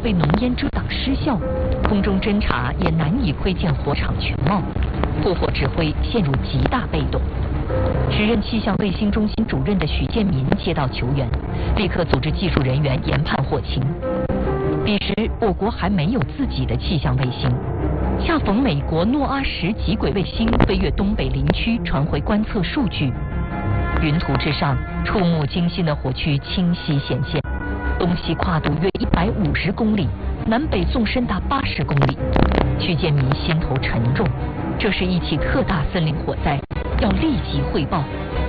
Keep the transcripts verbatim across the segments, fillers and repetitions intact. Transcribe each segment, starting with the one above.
被浓烟遮挡失效，空中侦察也难以窥见火场全貌，扑火指挥陷入极大被动。时任气象卫星中心主任的许建民接到求援，立刻组织技术人员研判祸情。彼时，我国还没有自己的气象卫星，恰逢美国诺阿十极轨卫星飞越东北林区传回观测数据。云图之上，触目惊心的火区清晰显现，东西跨度约一百五十公里，南北纵深达八十公里。许建民心头沉重，这是一起特大森林火灾，要立即汇报。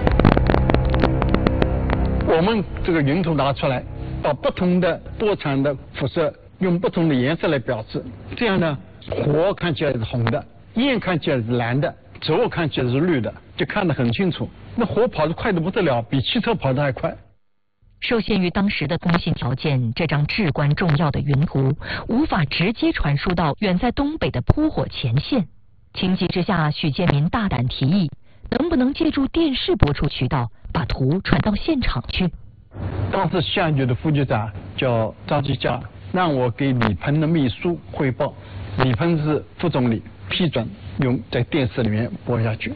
我们这个云图拿出来，把不同的波长的辐射用不同的颜色来表示，这样呢，火看起来是红的，焰看起来是蓝的，轴看起来是绿的，就看得很清楚。那火跑得快得不得了，比汽车跑得还快。 受限于当时的通信条件，这张至关重要的云图无法直接传输到远在东北的扑火前线。情急之下，许建民大胆提议，能不能借助电视播出渠道，把图传到现场去？ 当时气象局的副局长叫张继佳，让我给李鹏的秘书汇报，李鹏是副总理，批准用在电视里面播下去。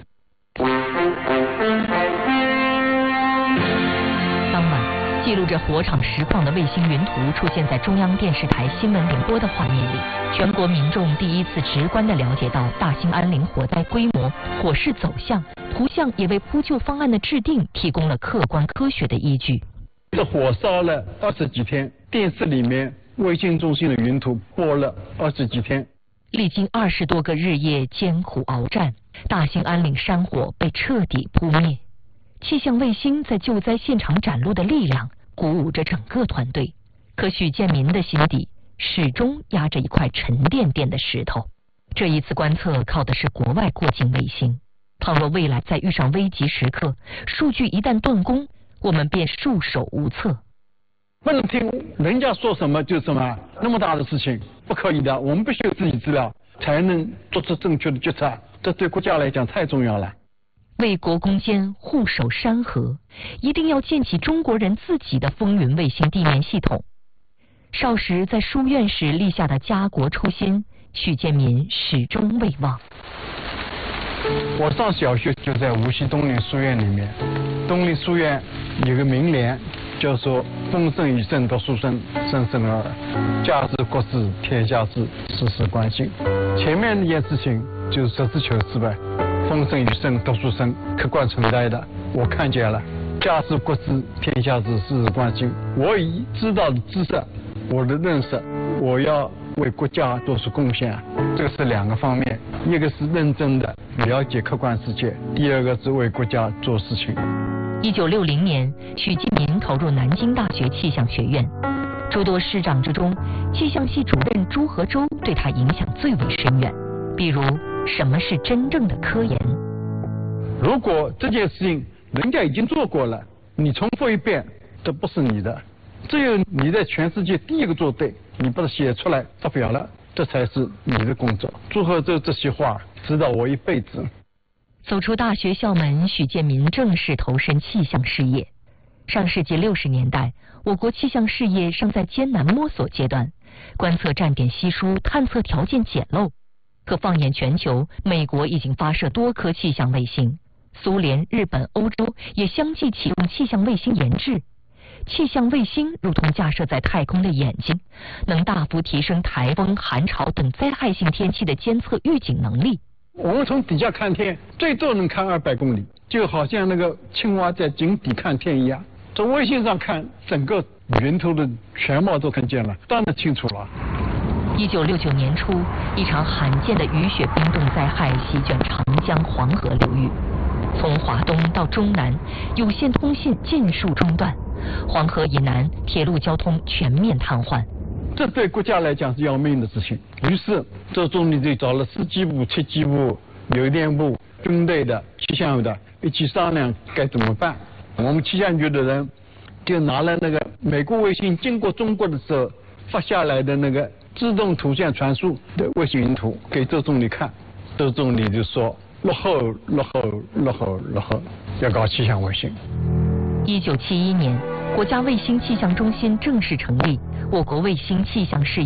当晚，记录着火场实况的卫星云图出现在中央电视台新闻联播的画面里，全国民众第一次直观地了解到大兴安岭火灾规模、火势走向，图像也为扑救方案的制定提供了客观科学的依据。 这火烧了二十几天，电视里面卫星中心的云图播了二十几天。 历经二十多个日夜艰苦鏖战，大兴安岭山火被彻底扑灭。气象卫星在救灾现场展露的力量，鼓舞着整个团队。可许建民的心底始终压着一块沉甸甸的石头。这一次观测靠的是国外过境卫星，倘若未来再遇上危急时刻，数据一旦断供，我们便束手无策。 不能听人家说什么就什么，那么大的事情不可以的，我们必须有自己资料，才能做出正确的决策，这对国家来讲太重要了。 为国攻坚，护守山河，一定要建起中国人自己的风云卫星地面系统。少时在书院时立下的家国初心，许建民始终未忘。 我上小学就在无锡东林书院里面，东林书院有个名联，叫做“风声雨声读书声，声声而耳，家事国事天下事，事事关心”。前面那件事情就是实事求是呗，风声雨声读书声，客观存在的，我看见了。家事国事天下事，事事关心。我已知道的知识，我的认识，我要为国家做出贡献，这是两个方面，一个是认真的了解客观世界，第二个是为国家做事情。 一九六零年，许建民考入南京大学气象学院，诸多师长之中，气象系主任朱和周对他影响最为深远。比如，什么是真正的科研？ 如果这件事情人家已经做过了，你重复一遍，这不是你的。只有你在全世界第一个做对，你把它写出来发表了，这才是你的工作。朱和周这些话指导我一辈子。 走出大学校门，许建民正式投身气象事业。上世纪六十年代，我国气象事业尚在艰难摸索阶段，观测站点稀疏，探测条件简陋。可放眼全球，美国已经发射多颗气象卫星，苏联、日本、欧洲也相继启用气象卫星研制。气象卫星如同架设在太空的眼睛，能大幅提升台风、寒潮等灾害性天气的监测预警能力。 我们从底下看天，最多能看二百公里，就好像那个青蛙在井底看天一样。从卫星上看，整个云图的全貌都看见了，当然清楚了。 一九六九年初，一场罕见的雨雪冰冻灾害席卷长江、黄河流域，从华东到中南，有线通信尽数中断，黄河以南铁路交通全面瘫痪。 这对国家来讲是要命的事情。于是，周总理就找了司机部、气机部、邮电部、军队的、气象的一起商量该怎么办。我们气象局的人就拿了那个美国卫星经过中国的时候发下来的那个自动图像传输的卫星云图给周总理看，周总理就说落后落后落后落后，要搞气象卫星。 一九七一年，国家卫星气象中心正式成立，我国卫星气象事业